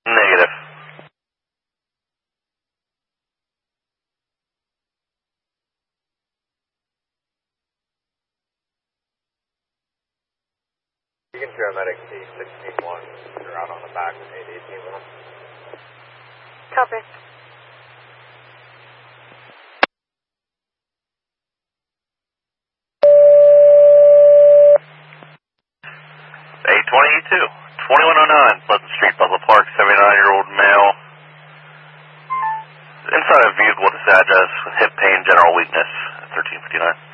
Negative. You can paramedic C-16-1. You're out on the back with 818 with them. Copy. A22, 2109, Pleasant Street, Butler Park, 79-year-old male. Inside a vehicle with this address with hip pain, general weakness, 1359.